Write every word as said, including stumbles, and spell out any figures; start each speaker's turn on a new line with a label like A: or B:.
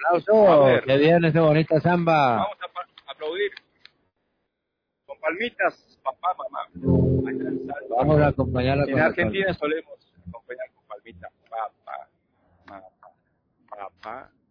A: Aplauso, que viene ese bonita samba.
B: Vamos a pa- aplaudir. Con palmitas, papá, mamá. Ahí está el salto.
A: Vamos a acompañarla
B: En
A: con la
B: Argentina solemos acompañar con palmitas. Papá, papá, papá.